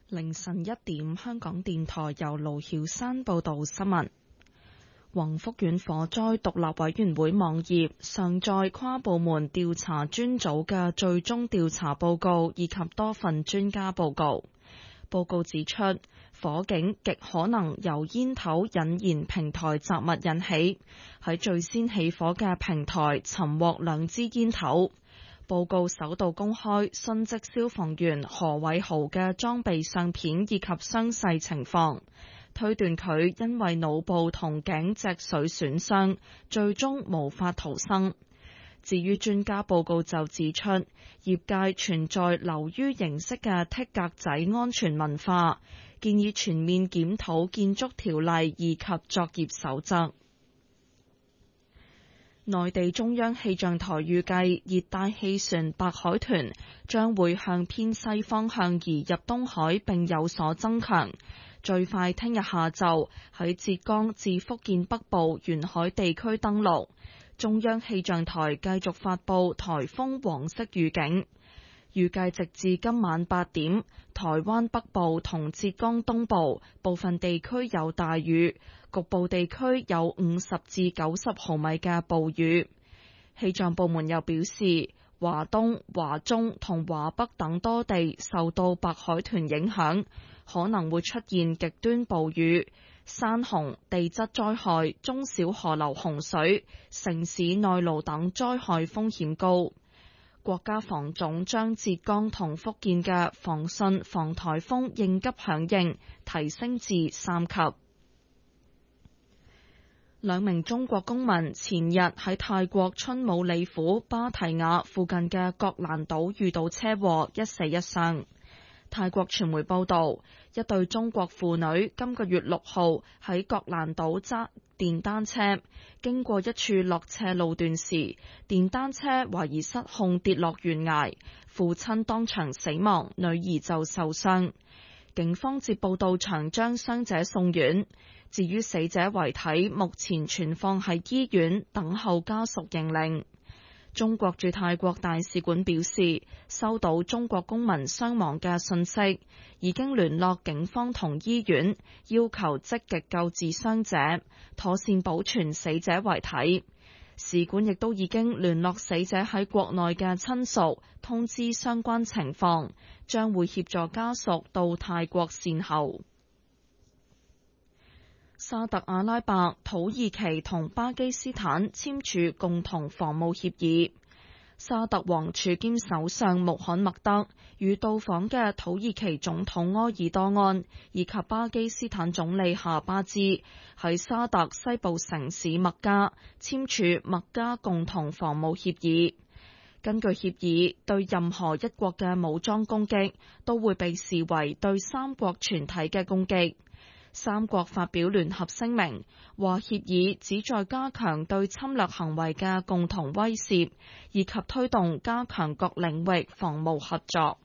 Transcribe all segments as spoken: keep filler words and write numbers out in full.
凌晨一點，香港電台由盧曉山報道新聞。宏福苑火災獨立委員會網頁上載跨部門調查專組嘅最終調查報告以及多份專家報告。報告指出，火警極可能由煙頭引燃平台雜物引起，喺最先起火嘅平台尋獲兩支煙頭。報告首度公開殉職消防員何偉豪嘅裝備相片以及傷勢情況，推斷佢因為腦部同頸脊髓損傷，最終無法逃生。至於專家報告就指出，業界存在流於形式嘅剔格仔安全文化，建議全面檢討建築條例以及作業守則。內地中央氣象台預計熱帶氣旋白海豚將會向偏西方向移入東海並有所增強，最快聽日下晝喺浙江至福建北部沿海地區登陸。中央氣象台繼續發佈颱風黃色預警，預計直至今晚八點，台灣北部同浙江東部部分地區有大雨，局部地區有五十至九十毫米嘅暴雨。氣象部門又表示，華東、華中同華北等多地受到白海豚影響，可能會出現極端暴雨、山洪、地質災害、中小河流洪水、城市內澇等災害風險高。國家防總將浙江同福建嘅防汛防颱風應急響應提升至三級。兩名中國公民前日喺泰國春武里府芭提雅附近嘅覺蘭島遇到車禍，一死一傷。泰國傳媒報道，一對中國婦女今個月六號喺覺蘭島揸電單車，經過一處落斜路段時，電單車懷疑失控跌落懸崖，父親當場死亡，女兒就受傷。警方接報到場將傷者送院。至於死者遺體，目前存放喺醫院等候家屬認領。中國駐泰國大使館表示，收到中國公民傷亡嘅信息，已經聯絡警方同醫院，要求積極救治傷者，妥善保存死者遺體。使館亦都已經聯絡死者喺國內嘅親屬，通知相關情況，將會協助家屬到泰國善後。沙特阿拉伯、土耳其同巴基斯坦簽署共同防務協議。沙特王儲兼首相穆罕默德與到訪嘅土耳其總統埃爾多安以及巴基斯坦總理夏巴茲喺沙特西部城市麥加簽署麥加共同防務協議。根據協議，對任何一國嘅武裝攻擊都會被視為對三國全體嘅攻擊。三國發表聯合聲明，話協議旨在加強對侵略行為嘅共同威懾，以及推動加強各領域防務合作。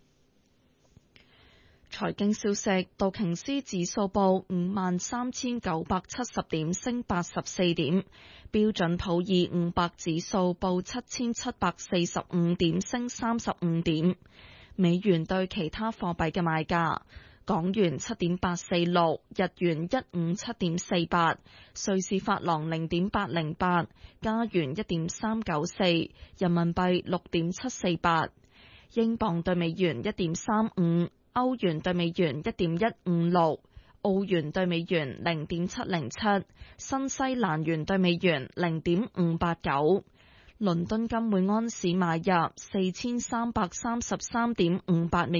財經消息，道瓊斯指數報五萬三千九百七十點，升八十四點；標準普爾五百指數報七千七百四十五點，升三十五點。美元對其他貨幣嘅賣價。港元七點八四六，日元一五七點四八，瑞士法郎零點八零八，加元一點三九四，人民幣六點七四八，英鎊對美元一點三五，歐元對美元一點一五六，澳元對美元零點七零七，新西蘭元對美元零點五八九。倫敦金每安士買入四千三百三十三點五八美